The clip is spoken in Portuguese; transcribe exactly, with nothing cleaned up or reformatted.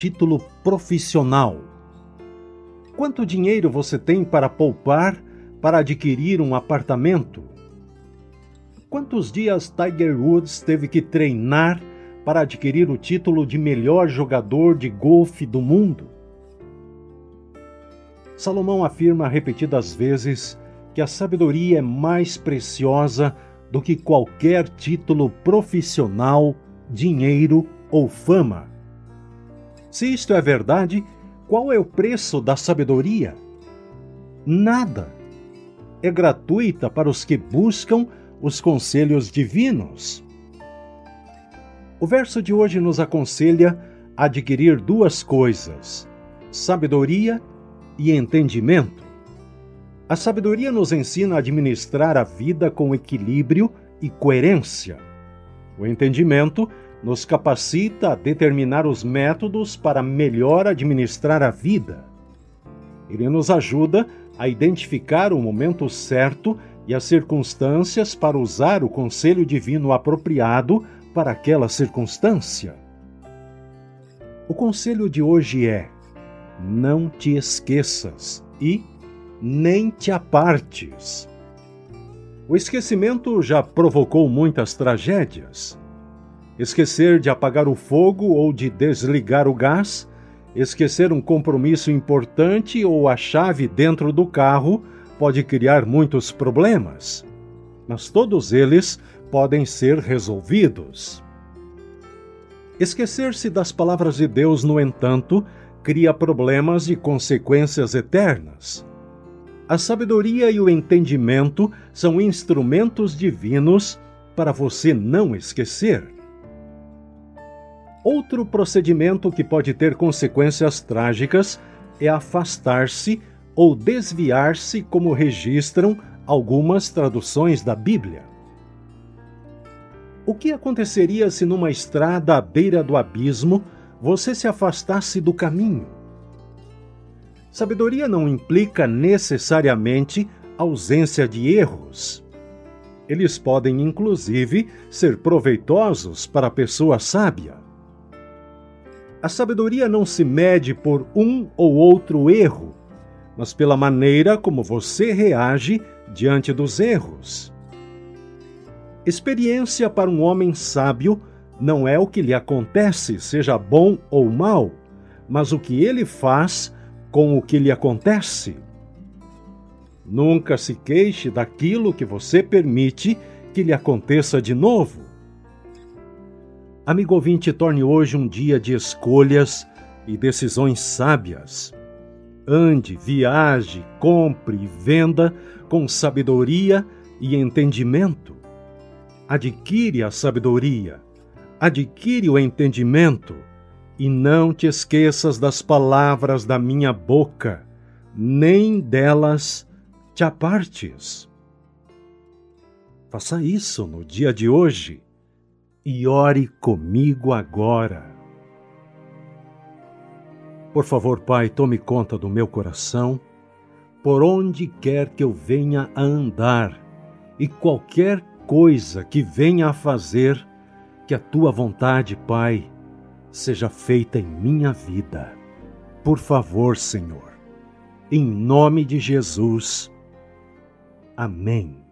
título profissional. Quanto dinheiro você tem para poupar para adquirir um apartamento? Quantos dias Tiger Woods teve que treinar para adquirir o título de melhor jogador de golfe do mundo? Salomão afirma repetidas vezes que a sabedoria é mais preciosa do que qualquer título profissional, dinheiro ou fama. Se isto é verdade, qual é o preço da sabedoria? Nada. É gratuita para os que buscam os conselhos divinos. O verso de hoje nos aconselha a adquirir duas coisas: sabedoria e entendimento. A sabedoria nos ensina a administrar a vida com equilíbrio e coerência. O entendimento nos capacita a determinar os métodos para melhor administrar a vida. Ele nos ajuda a identificar o momento certo e as circunstâncias para usar o conselho divino apropriado para aquela circunstância. O conselho de hoje é: não te esqueças e nem te apartes. O esquecimento já provocou muitas tragédias. Esquecer de apagar o fogo ou de desligar o gás, esquecer um compromisso importante ou a chave dentro do carro pode criar muitos problemas, mas todos eles podem ser resolvidos. Esquecer-se das palavras de Deus, no entanto, cria problemas e consequências eternas. A sabedoria e o entendimento são instrumentos divinos para você não esquecer. Outro procedimento que pode ter consequências trágicas é afastar-se ou desviar-se, como registram algumas traduções da Bíblia. O que aconteceria se numa estrada à beira do abismo você se afastasse do caminho? Sabedoria não implica necessariamente ausência de erros. Eles podem, inclusive, ser proveitosos para a pessoa sábia. A sabedoria não se mede por um ou outro erro, mas pela maneira como você reage diante dos erros. Experiência para um homem sábio não é o que lhe acontece, seja bom ou mal, mas o que ele faz com o que lhe acontece. Nunca se queixe daquilo que você permite que lhe aconteça de novo. Amigo ouvinte, torne hoje um dia de escolhas e decisões sábias. Ande, viaje, compre e venda com sabedoria e entendimento. Adquire a sabedoria, adquire o entendimento e não te esqueças das palavras da minha boca, nem delas te apartes. Faça isso no dia de hoje e ore comigo agora. Por favor, Pai, tome conta do meu coração, por onde quer que eu venha a andar, e qualquer coisa que venha a fazer, que a Tua vontade, Pai, seja feita em minha vida. Por favor, Senhor, em nome de Jesus. Amém.